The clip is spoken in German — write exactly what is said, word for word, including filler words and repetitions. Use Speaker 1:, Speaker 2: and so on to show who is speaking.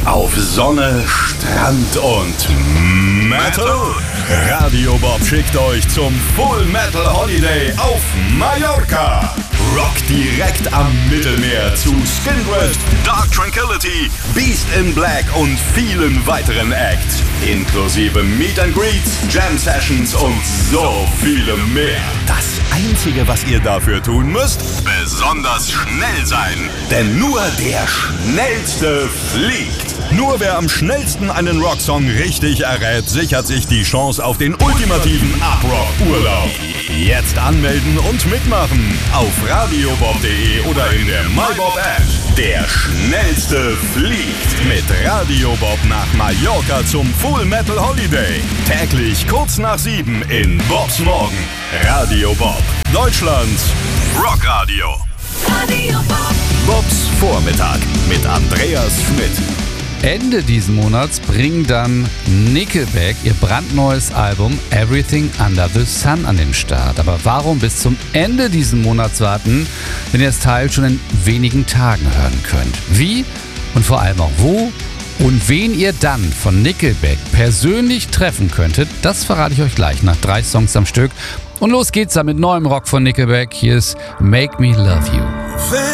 Speaker 1: auf Sonne, Strand und Metal? Radio Bob schickt euch zum Full Metal Holiday auf Mallorca. Rock direkt am Mittelmeer zu Skindred, Dark Tranquillity, Beast in Black und vielen weiteren Acts. Inklusive Meet and Greets, Jam Sessions und so viele mehr. Das Einzige, was ihr dafür tun müsst, besonders schnell sein. Denn nur der Schnellste fliegt. Nur wer am schnellsten einen Rocksong richtig errät, sichert sich die Chance auf den ultimativen Up-Rock-Urlaub. Jetzt anmelden und mitmachen auf radiobob punkt de oder in der MyBob-App. Der Schnellste fliegt mit Radio Bob nach Mallorca zum Full Metal Holiday. Täglich kurz nach sieben in Bobs Morgen. Radio Bob, Deutschlands Rockradio.
Speaker 2: Radio Bob.
Speaker 1: Bobs Vormittag mit Andreas Schmidt.
Speaker 3: Ende diesen Monats bringen dann Nickelback ihr brandneues Album Everything Under the Sun an den Start. Aber warum bis zum Ende diesen Monats warten, wenn ihr das Teil schon in wenigen Tagen hören könnt? Wie und vor allem auch wo und wen ihr dann von Nickelback persönlich treffen könntet, das verrate ich euch gleich nach drei Songs am Stück. Und los geht's dann mit neuem Rock von Nickelback. Hier ist Make Me Love You.